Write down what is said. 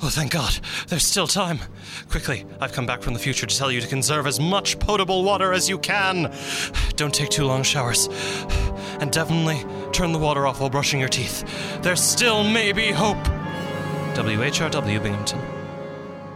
Oh, thank God. There's still time. Quickly, I've come back from the future to tell you to conserve as much potable water as you can. Don't take too long showers. And definitely turn the water off while brushing your teeth. There still may be hope. WHRW Binghamton.